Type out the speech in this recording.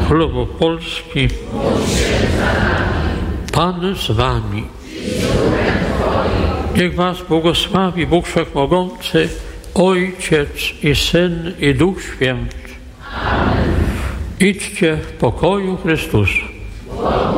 chlubu Polski. Pan z wami. Niech was błogosławi Bóg Wszechmogący, Ojciec i Syn i Duch Święty. Idźcie w pokoju Chrystusa.